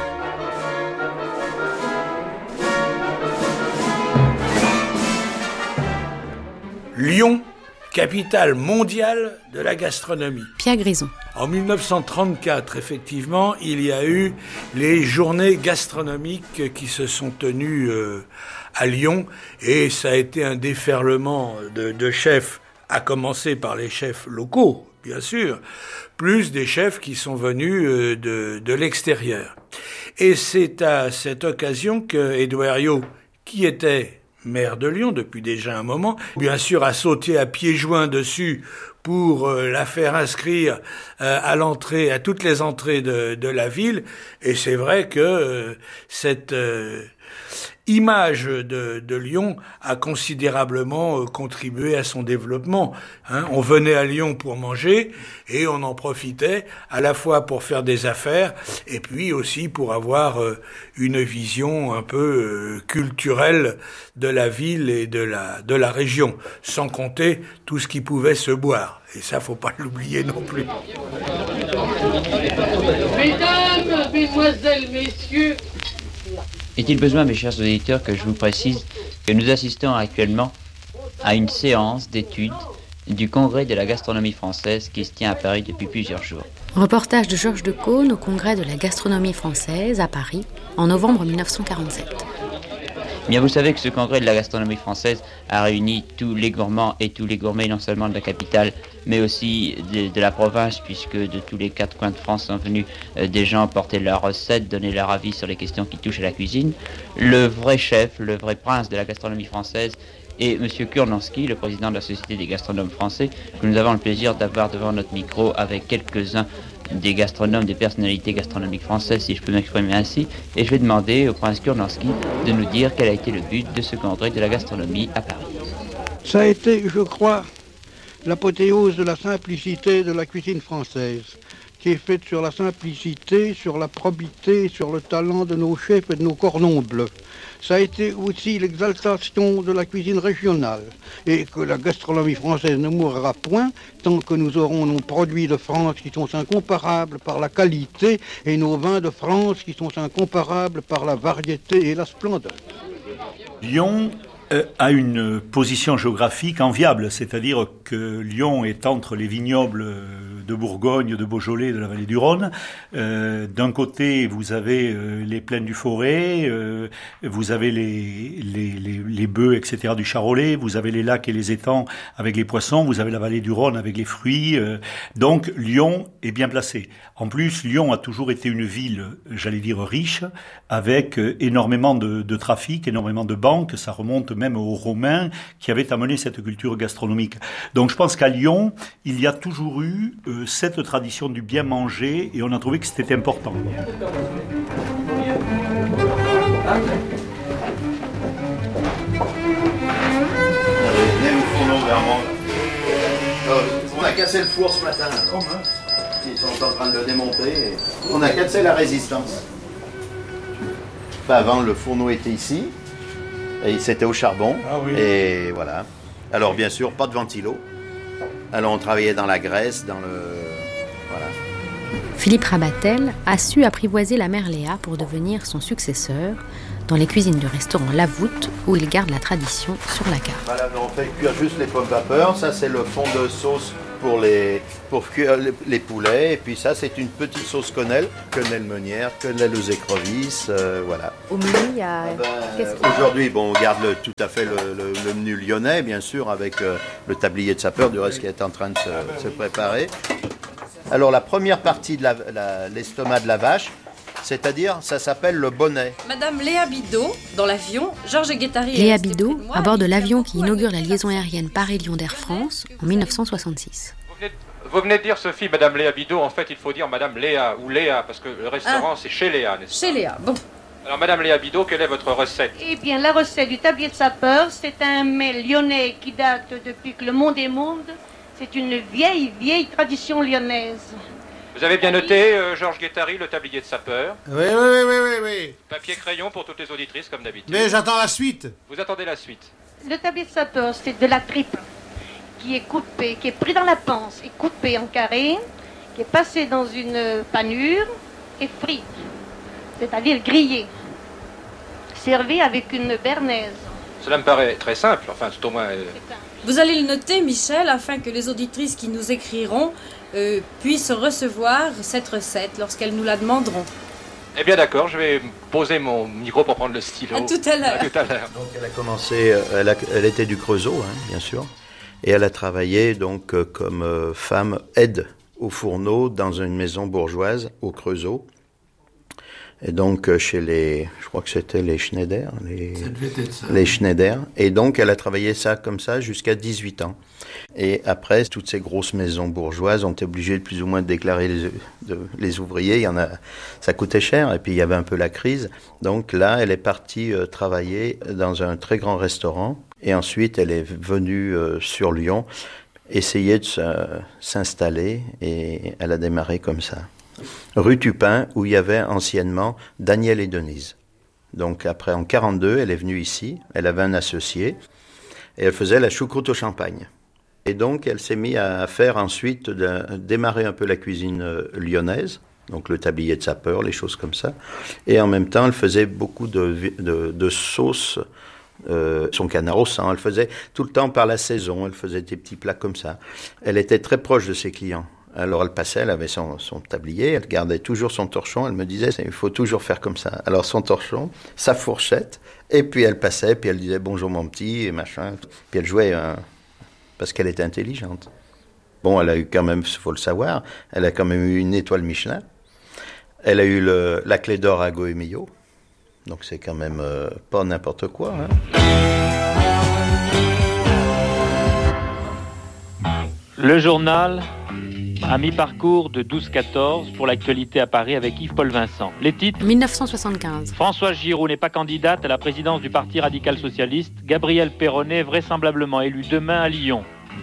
Lyon, capitale mondiale de la gastronomie. Pierre Grison. En 1934, effectivement, il y a eu les journées gastronomiques qui se sont tenues à Lyon, et ça a été un déferlement de chefs, à commencer par les chefs locaux, bien sûr, plus des chefs qui sont venus de l'extérieur. Et c'est à cette occasion que Édouard Herriot, qui était maire de Lyon depuis déjà un moment, bien sûr a sauté à pieds joints dessus pour la faire inscrire à l'entrée, à toutes les entrées de la ville. Et c'est vrai que cette image de Lyon a considérablement contribué à son développement. On venait à Lyon pour manger et on en profitait à la fois pour faire des affaires et puis aussi pour avoir une vision un peu culturelle de la ville et de la région, sans compter tout ce qui pouvait se boire. Et ça, faut pas l'oublier non plus. Mesdames, mesdemoiselles, messieurs, est-il besoin, mes chers auditeurs, que je vous précise que nous assistons actuellement à une séance d'études du Congrès de la gastronomie française qui se tient à Paris depuis plusieurs jours. Reportage de Georges Decaune au Congrès de la gastronomie française à Paris en novembre 1947. Bien, vous savez que ce congrès de la gastronomie française a réuni tous les gourmands et tous les gourmets, non seulement de la capitale, mais aussi de la province, puisque de tous les quatre coins de France sont venus des gens porter leurs recettes, donner leur avis sur les questions qui touchent à la cuisine. Le vrai chef, le vrai prince de la gastronomie française est M. Kurnonski, le président de la Société des gastronomes français, que nous avons le plaisir d'avoir devant notre micro avec quelques-uns des gastronomes, des personnalités gastronomiques françaises, si je peux m'exprimer ainsi, et je vais demander au prince Kurnonski de nous dire quel a été le but de ce congrès de la gastronomie à Paris. Ça a été, je crois, l'apothéose de la simplicité de la cuisine française, qui est faite sur la simplicité, sur la probité, sur le talent de nos chefs et de nos cordons bleus. Ça a été aussi l'exaltation de la cuisine régionale, et que la gastronomie française ne mourra point tant que nous aurons nos produits de France qui sont incomparables par la qualité et nos vins de France qui sont incomparables par la variété et la splendeur. Lyon a une position géographique enviable, c'est-à-dire que Lyon est entre les vignobles de Bourgogne, de Beaujolais, de la vallée du Rhône. D'un côté, vous avez les plaines du Forêt, vous avez les bœufs, etc., du Charolais, vous avez les lacs et les étangs avec les poissons, vous avez la vallée du Rhône avec les fruits. Donc, Lyon est bien placé. En plus, Lyon a toujours été une ville, j'allais dire, riche, avec énormément de trafic, énormément de banques. Ça remonte même aux Romains qui avaient amené cette culture gastronomique. Donc je pense qu'à Lyon, il y a toujours eu cette tradition du bien manger et on a trouvé que c'était important. On a cassé le four ce matin. Ils sont en train de le démonter. On a cassé la résistance. Avant, le fourneau était ici. Et c'était au charbon. Ah oui. Et voilà. Alors, bien sûr, pas de ventilo. Alors, on travaillait dans la graisse, dans le... Voilà. Philippe Rabatel a su apprivoiser la mère Léa pour devenir son successeur dans les cuisines du restaurant La Voûte, où il garde la tradition sur la carte. Voilà, on fait cuire juste les pommes vapeur. Ça, c'est le fond de sauce pour cuire les poulets. Et puis ça, c'est une petite sauce quenelle meunière, quenelle aux écrevisses, voilà. Au menu, il y a... Aujourd'hui, bon, on garde tout à fait le menu lyonnais, bien sûr, avec le tablier de sapeur, du reste qui est en train de se préparer. Alors la première partie de l'estomac de la vache, c'est-à-dire, ça s'appelle le bonnet. Madame Léa Bidot, dans l'avion, Georges Guettari... Léa Bidot, à bord de l'avion qui inaugure la liaison aérienne Paris-Lyon d'Air France en 1966. Vous venez de dire, Sophie, Madame Léa Bidot, en fait, il faut dire Madame Léa ou Léa, parce que le restaurant, c'est chez Léa, n'est-ce pas? Chez Léa, bon. Alors, Madame Léa Bidot, quelle est votre recette? Eh bien, la recette du tablier de sapeur, c'est un mets lyonnais qui date depuis que le monde est monde. C'est une vieille tradition lyonnaise. Vous avez bien noté, Georges Guettari, le tablier de sapeur? Oui. Papier crayon pour toutes les auditrices, comme d'habitude. Mais j'attends la suite. Vous attendez la suite. Le tablier de sapeur, c'est de la tripe qui est coupée, qui est pris dans la panse et coupée en carrés, qui est passée dans une panure et frite, c'est-à-dire grillée, servie avec une bernaise. Cela me paraît très simple, enfin, tout au moins... Vous allez le noter, Michel, afin que les auditrices qui nous écriront puissent recevoir cette recette lorsqu'elles nous la demanderont. Eh bien d'accord, je vais poser mon micro pour prendre le stylo. À tout à l'heure. À tout à l'heure. Donc elle a commencé, elle était du Creusot, bien sûr, et elle a travaillé donc comme femme aide au fourneau dans une maison bourgeoise au Creusot. Et donc chez je crois que c'était les Schneider, les Schneider. Et donc elle a travaillé ça comme ça jusqu'à 18 ans. Et après, toutes ces grosses maisons bourgeoises ont été obligées de plus ou moins de déclarer les ouvriers. Ça coûtait cher et puis il y avait un peu la crise. Donc là, elle est partie travailler dans un très grand restaurant. Et ensuite, elle est venue sur Lyon essayer de s'installer et elle a démarré comme ça. Rue Tupin, où il y avait anciennement Daniel et Denise. Donc après, en 1942, elle est venue ici, elle avait un associé, et elle faisait la choucroute au champagne. Et donc, elle s'est mise à faire ensuite, démarrer un peu la cuisine lyonnaise, donc le tablier de sapeur, les choses comme ça. Et en même temps, elle faisait beaucoup de sauces, son canard au sang, elle faisait tout le temps par la saison, elle faisait des petits plats comme ça. Elle était très proche de ses clients. Alors elle passait, elle avait son tablier, elle gardait toujours son torchon, elle me disait il faut toujours faire comme ça. Alors son torchon, sa fourchette, et puis elle passait, puis elle disait bonjour mon petit, et machin. Puis elle jouait, parce qu'elle était intelligente. Bon, elle a eu quand même, il faut le savoir, elle a quand même eu une étoile Michelin. Elle a eu la clé d'or à Goemio, donc c'est quand même pas n'importe quoi. Le journal à mi-parcours de 12-14 pour l'actualité à Paris avec Yves-Paul Vincent. Les titres 1975. Françoise Giroud n'est pas candidate à la présidence du Parti radical socialiste. Gabriel Perronnet vraisemblablement élu demain à Lyon.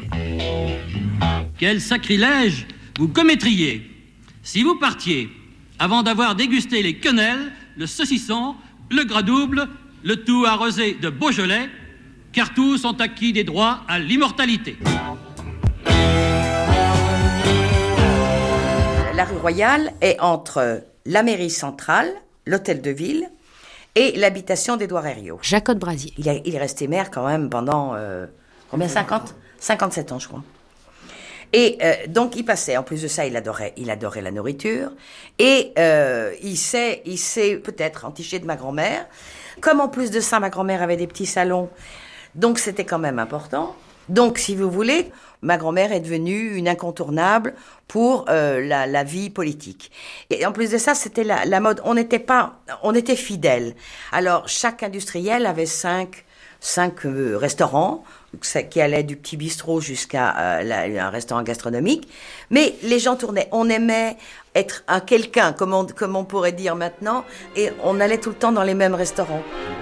Quel sacrilège vous commettriez si vous partiez avant d'avoir dégusté les quenelles, le saucisson, le gras double, le tout arrosé de Beaujolais, car tous ont acquis des droits à l'immortalité. La rue Royale est entre la mairie centrale, l'hôtel de ville et l'habitation d'Édouard Herriot. Jacob Brasier. Il est resté maire quand même pendant, 57 ans je crois. Et donc il passait, en plus de ça il adorait la nourriture et il s'est peut-être entiché de ma grand-mère. Comme en plus de ça ma grand-mère avait des petits salons, donc c'était quand même important. Donc si vous voulez, ma grand-mère est devenue une incontournable pour la vie politique. Et en plus de ça, c'était la mode. On était fidèles. Alors chaque industriel avait cinq restaurants qui allaient du petit bistrot jusqu'à un restaurant gastronomique. Mais les gens tournaient. On aimait être un quelqu'un, comme on pourrait dire maintenant, et on allait tout le temps dans les mêmes restaurants.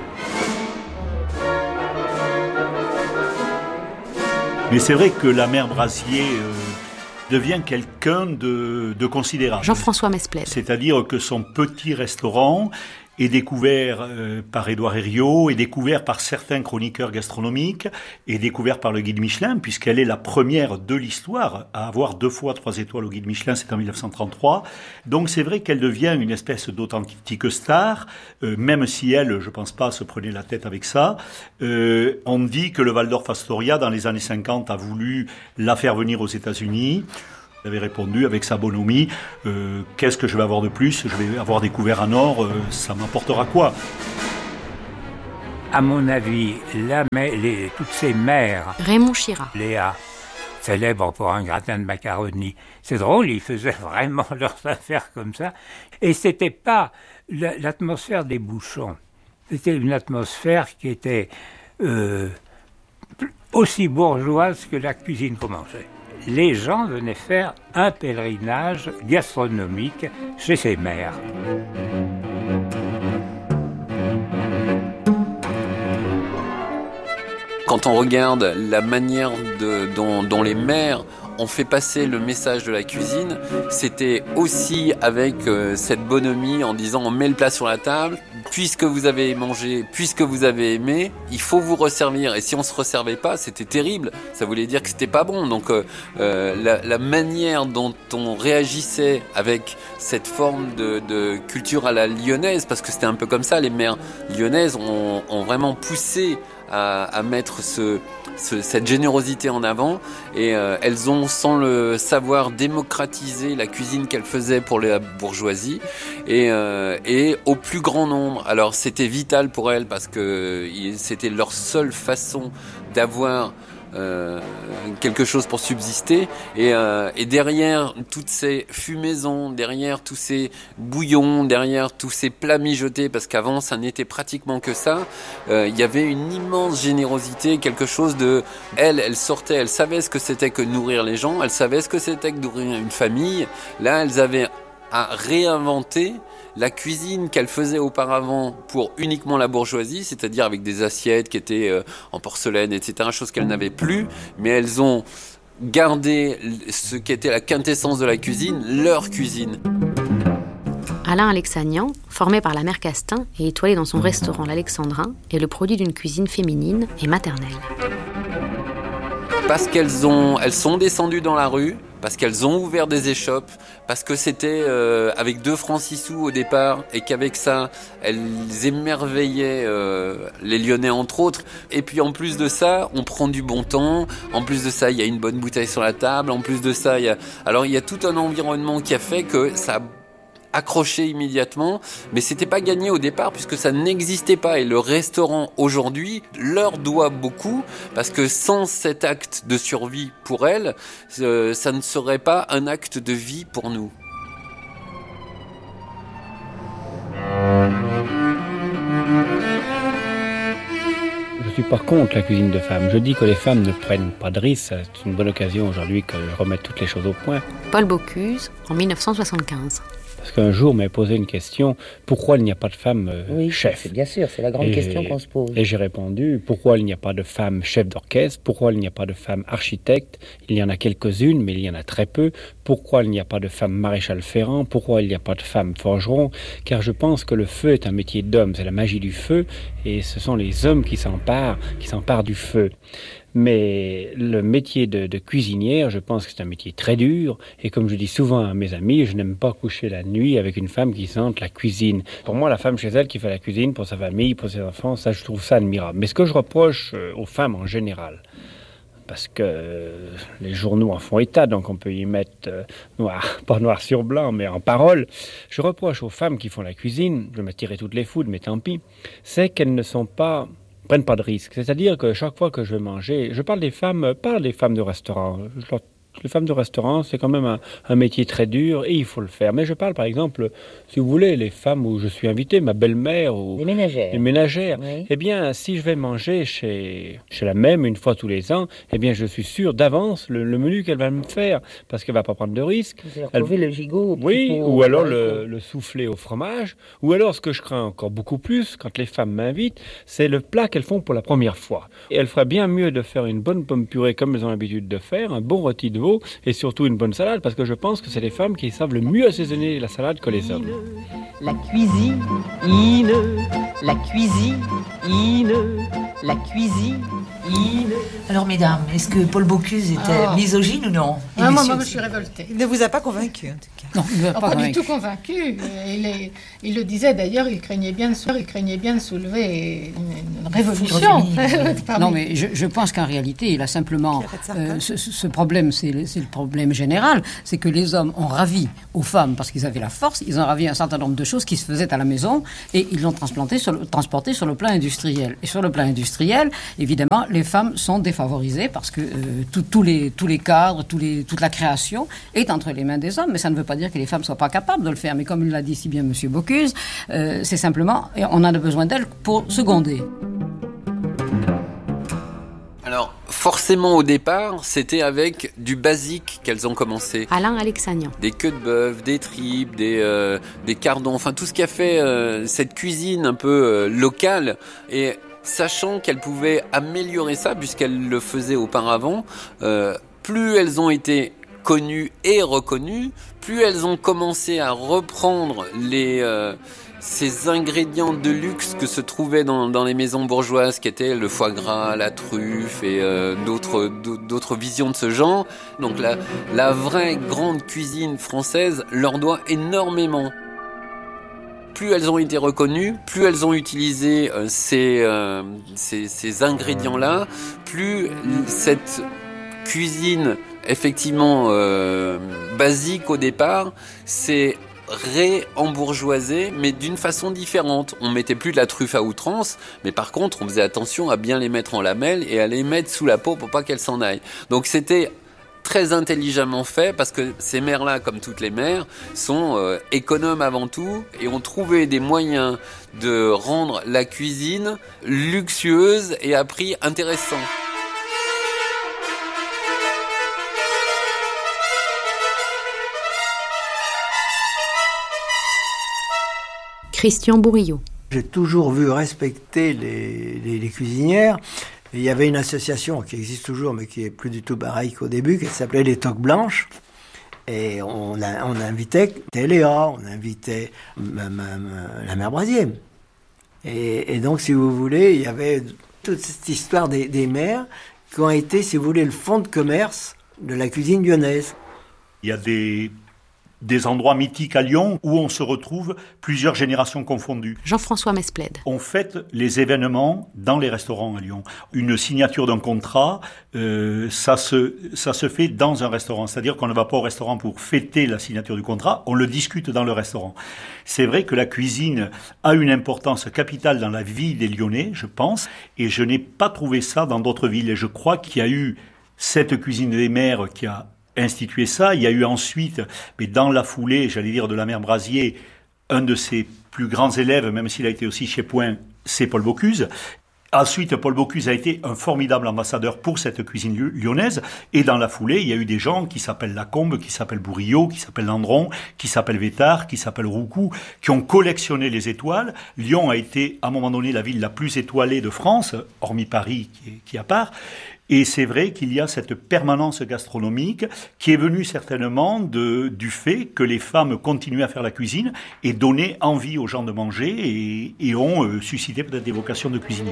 Mais c'est vrai que la mère Brasier devient quelqu'un de considérable. Jean-François Mesplède. C'est-à-dire que son petit restaurant est découvert par Édouard Herriot, est découvert par certains chroniqueurs gastronomiques, est découvert par le guide Michelin, puisqu'elle est la première de l'histoire à avoir 2 fois 3 étoiles au guide Michelin, c'est en 1933. Donc c'est vrai qu'elle devient une espèce d'authentique star, même si elle, je pense pas, se prenait la tête avec ça. On dit que le Waldorf Astoria, dans les années 50, a voulu la faire venir aux États-Unis. Elle avait répondu avec sa bonhomie, qu'est-ce que je vais avoir de plus? Je vais avoir découvert un or, ça m'apportera quoi? À mon avis, toutes ces mères, Raymond Chira, Léa, célèbres pour un gratin de macaroni. C'est drôle, ils faisaient vraiment leurs affaires comme ça. Et c'était pas l'atmosphère des bouchons. C'était une atmosphère qui était aussi bourgeoise que la cuisine qu'on mangeait. Les gens venaient faire un pèlerinage gastronomique chez ces mères. Quand on regarde la manière dont les mères ont fait passer le message de la cuisine, c'était aussi avec cette bonhomie en disant on met le plat sur la table, puisque vous avez mangé, puisque vous avez aimé, il faut vous resservir. Et si on se resservait pas, c'était terrible. Ça voulait dire que c'était pas bon. Donc la manière dont on réagissait avec cette forme de culture à la lyonnaise, parce que c'était un peu comme ça, les mères lyonnaises ont vraiment poussé à mettre cette générosité en avant, et elles ont, sans le savoir, démocratisé la cuisine qu'elles faisaient pour la bourgeoisie et au plus grand nombre. Alors c'était vital pour elles parce que c'était leur seule façon d'avoir quelque chose pour subsister, et derrière toutes ces fumaisons, derrière tous ces bouillons, derrière tous ces plats mijotés, parce qu'avant ça n'était pratiquement que ça, il y avait une immense générosité, quelque chose de... Elle sortait, elle savait ce que c'était que nourrir les gens, elle savait ce que c'était que nourrir une famille. Là elles avaient à réinventer la cuisine qu'elle faisait auparavant pour uniquement la bourgeoisie, c'est-à-dire avec des assiettes qui étaient en porcelaine, etc., chose qu'elles n'avaient plus, mais elles ont gardé ce qui était la quintessence de la cuisine, leur cuisine. Alain Alexanian, formé par la mère Castin et étoilé dans son restaurant l'Alexandrin, est le produit d'une cuisine féminine et maternelle. Parce qu'elles sont descendues dans la rue, parce qu'elles ont ouvert des échoppes, parce que c'était avec 2 francs 6 sous au départ, et qu'avec ça, elles émerveillaient les Lyonnais entre autres. Et puis en plus de ça, on prend du bon temps, en plus de ça, il y a une bonne bouteille sur la table, en plus de ça, il y a tout un environnement qui a fait que ça a accroché immédiatement, mais c'était pas gagné au départ puisque ça n'existait pas, et le restaurant aujourd'hui leur doit beaucoup, parce que sans cet acte de survie pour elles, ça ne serait pas un acte de vie pour nous. Je suis pas contre la cuisine de femmes. Je dis que les femmes ne prennent pas de risques. C'est une bonne occasion aujourd'hui que je remette toutes les choses au point. Paul Bocuse, en 1975. Parce qu'un jour, on m'a posé une question, pourquoi il n'y a pas de femme chef ? C'est bien sûr, c'est la grande question qu'on se pose. Et j'ai répondu, pourquoi il n'y a pas de femme chef d'orchestre ? Pourquoi il n'y a pas de femme architecte ? Il y en a quelques-unes, mais il y en a très peu. Pourquoi il n'y a pas de femme maréchal ferrant ? Pourquoi il n'y a pas de femme forgeron ? Car je pense que le feu est un métier d'homme, c'est la magie du feu, et ce sont les hommes qui s'emparent du feu. Mais le métier de cuisinière, je pense que c'est un métier très dur. Et comme je dis souvent à mes amis, je n'aime pas coucher la nuit avec une femme qui sente la cuisine. Pour moi, la femme chez elle qui fait la cuisine pour sa famille, pour ses enfants, ça, je trouve ça admirable. Mais ce que je reproche aux femmes en général, parce que les journaux en font état, donc on peut y mettre pas noir sur blanc, mais en parole, je reproche aux femmes qui font la cuisine, je vais me tirer toutes les foudres, mais tant pis, c'est qu'elles ne prennent pas de risques. C'est-à-dire que chaque fois que je vais manger, je parle des femmes de restaurant. Les femmes de restaurant, c'est quand même un métier très dur et il faut le faire. Mais je parle par exemple, si vous voulez, les femmes où je suis invité, ma belle-mère ou les ménagères. Les ménagères. Oui. Eh bien, si je vais manger chez la même une fois tous les ans, eh bien, je suis sûr d'avance le menu qu'elle va me faire parce qu'elle va pas prendre de risques. Vous allez retrouver le gigot. Oui, ou alors le soufflé au fromage. Ou alors, ce que je crains encore beaucoup plus quand les femmes m'invitent, c'est le plat qu'elles font pour la première fois. Et elles feraient bien mieux de faire une bonne pomme purée comme elles ont l'habitude de faire, un bon rôti de veau et surtout une bonne salade, parce que je pense que c'est les femmes qui savent le mieux assaisonner la salade que les hommes. La cuisine, la cuisine, la cuisine. Alors mesdames, est-ce que Paul Bocuse était misogyne ou non? Moi je suis révoltée. Il ne vous a pas convaincu en tout cas. Non, il ne m'a pas du tout convaincu. Il le disait d'ailleurs, il craignait bien de soulever une révolution. Non mais je pense qu'en réalité, il a simplement ce problème, c'est le problème général, c'est que les hommes ont ravi aux femmes parce qu'ils avaient la force, ils ont ravi un certain nombre de choses qui se faisaient à la maison et ils l'ont transporté sur le plan industriel. Et sur le plan industriel, évidemment, les femmes sont défavorisées parce que tous les cadres, toute la création est entre les mains des hommes. Mais ça ne veut pas dire que les femmes ne soient pas capables de le faire. Mais comme l'a dit si bien M. Bocuse, c'est simplement, on a besoin d'elles pour seconder. Alors, forcément, au départ, c'était avec du basique qu'elles ont commencé. Alain Alexanian. Des queues de bœuf, des tripes, des cardons, enfin tout ce qui a fait cette cuisine un peu locale. Et sachant qu'elles pouvaient améliorer ça, puisqu'elles le faisaient auparavant, plus elles ont été connues et reconnues, plus elles ont commencé à reprendre ces ingrédients de luxe que se trouvaient dans les maisons bourgeoises, qui étaient le foie gras, la truffe et d'autres visions de ce genre. Donc la vraie grande cuisine française leur doit énormément. Plus elles ont été reconnues, plus elles ont utilisé ces ingrédients-là, plus cette cuisine effectivement basique au départ, c'est ré-embourgeoisé, mais d'une façon différente. On mettait plus de la truffe à outrance, mais par contre, on faisait attention à bien les mettre en lamelles et à les mettre sous la peau pour pas qu'elles s'en aillent. Donc c'était très intelligemment fait parce que ces mères-là, comme toutes les mères, sont économes avant tout et ont trouvé des moyens de rendre la cuisine luxueuse et à prix intéressant. Christian Bourillot. J'ai toujours vu respecter les cuisinières. Et il y avait une association qui existe toujours, mais qui est plus du tout pareille qu'au début, qui s'appelait les Toques Blanches. Et on invitait Léa, on invitait la mère Brasier. Et donc, si vous voulez, il y avait toute cette histoire des mères qui ont été, si vous voulez, le fonds de commerce de la cuisine lyonnaise. Il y a des endroits mythiques à Lyon où on se retrouve plusieurs générations confondues. Jean-François Mesplède. On fête les événements dans les restaurants à Lyon. Une signature d'un contrat, ça se fait dans un restaurant. C'est-à-dire qu'on ne va pas au restaurant pour fêter la signature du contrat, on le discute dans le restaurant. C'est vrai que la cuisine a une importance capitale dans la vie des Lyonnais, je pense, et je n'ai pas trouvé ça dans d'autres villes. Et je crois qu'il y a eu cette cuisine des mères qui a institué ça. Il y a eu ensuite, mais dans la foulée, j'allais dire, de la mère Brasier, un de ses plus grands élèves, même s'il a été aussi chez Point, c'est Paul Bocuse. Ensuite, Paul Bocuse a été un formidable ambassadeur pour cette cuisine lyonnaise. Et dans la foulée, il y a eu des gens qui s'appellent Lacombe, qui s'appellent Bourillot, qui s'appellent Landron, qui s'appellent Vétard, qui s'appellent Roucou, qui ont collectionné les étoiles. Lyon a été, à un moment donné, la ville la plus étoilée de France, hormis Paris, qui est à part. Et c'est vrai qu'il y a cette permanence gastronomique qui est venue certainement du fait que les femmes continuaient à faire la cuisine et donnaient envie aux gens de manger et ont suscité peut-être des vocations de cuisinier.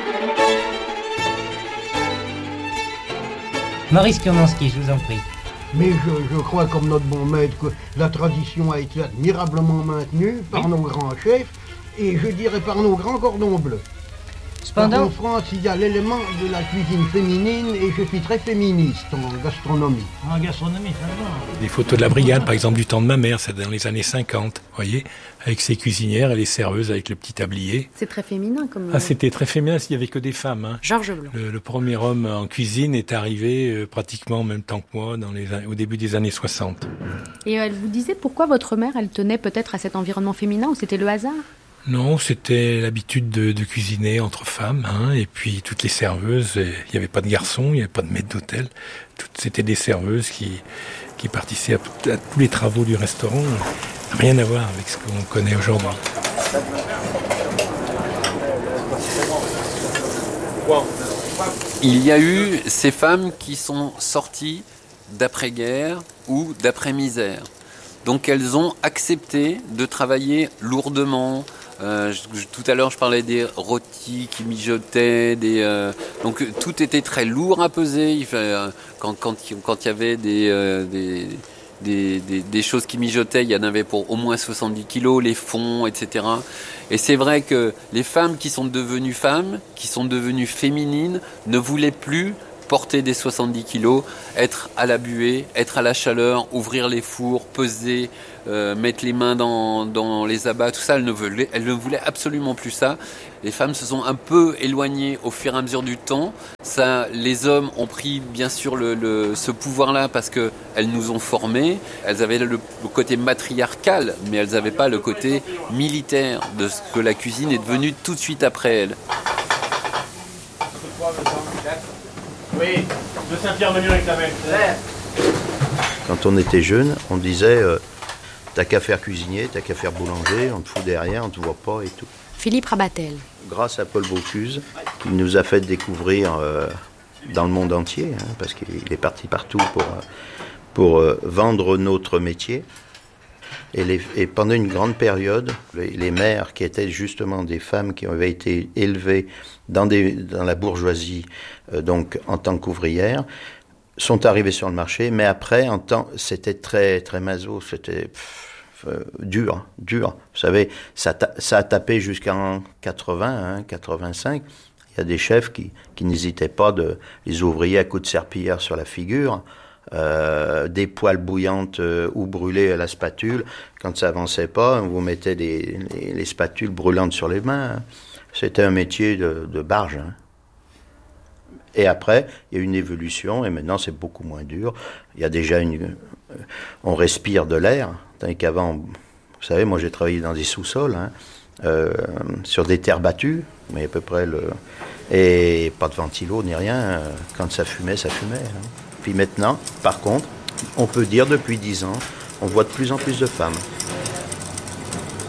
Maurice Kurmanski, je vous en prie. Mais je crois, comme notre bon maître, que la tradition a été admirablement maintenue par nos grands chefs et je dirais par nos grands cordons bleus. Cependant, en France, il y a l'élément de la cuisine féminine et je suis très féministe en gastronomie. En gastronomie, ça va. Des photos de la brigade, par exemple, du temps de ma mère, c'est dans les années 50, vous voyez, avec ses cuisinières et les serveuses avec le petit tablier. C'est très féminin comme... Ah, c'était très féminin, il n'y avait que des femmes. Hein. Georges Blanc. Le premier homme en cuisine est arrivé pratiquement en même temps que moi, au début des années 60. Et elle vous disait pourquoi votre mère, elle tenait peut-être à cet environnement féminin ou c'était le hasard ? Non, c'était l'habitude de cuisiner entre femmes, hein, et puis toutes les serveuses, il n'y avait pas de garçons, il n'y avait pas de maître d'hôtel, c'était des serveuses qui participaient à tous les travaux du restaurant, rien à voir avec ce qu'on connaît aujourd'hui. Il y a eu ces femmes qui sont sorties d'après-guerre ou d'après-misère. Donc elles ont accepté de travailler lourdement. Tout à l'heure, je parlais des rôtis qui mijotaient. Donc tout était très lourd à peser. Quand il y avait des choses qui mijotaient, il y en avait pour au moins 70 kilos, les fonds, etc. Et c'est vrai que les femmes qui sont devenues femmes, qui sont devenues féminines, ne voulaient plus porter des 70 kilos, être à la buée, être à la chaleur, ouvrir les fours, peser, mettre les mains dans les abats, tout ça, elle ne voulait absolument plus ça. Les femmes se sont un peu éloignées au fur et à mesure du temps. Ça, les hommes ont pris bien sûr ce pouvoir-là parce qu'elles nous ont formés. Elles avaient le côté matriarcal, mais elles n'avaient pas le côté militaire de ce que la cuisine est devenue tout de suite après elles. Oui, de Saint-Pierre menu avec ta main. Quand on était jeune, on disait t'as qu'à faire cuisinier, t'as qu'à faire boulanger, on te fout derrière, on te voit pas et tout. Philippe Rabatel. Grâce à Paul Bocuse, il nous a fait découvrir dans le monde entier, parce qu'il est parti partout pour vendre notre métier. Et pendant une grande période, les mères qui étaient justement des femmes qui avaient été élevées dans la bourgeoisie, donc en tant qu'ouvrières, sont arrivées sur le marché, mais après, c'était très, très maso, c'était dur. Vous savez, ça a tapé jusqu'en 80, 85. Il y a des chefs qui n'hésitaient pas les ouvriers à coups de serpillière sur la figure, des poêles bouillantes ou brûlées à la spatule. Quand ça avançait pas, on vous mettait les spatules brûlantes sur les mains. C'était un métier de barge. Et après, il y a une évolution, et maintenant c'est beaucoup moins dur. Il y a déjà on respire de l'air, tandis qu'avant, vous savez, moi j'ai travaillé dans des sous-sols, sur des terres battues, mais à peu près et pas de ventilo ni rien. Quand ça fumait, ça fumait. Puis maintenant, par contre, on peut dire depuis 10 ans, on voit de plus en plus de femmes.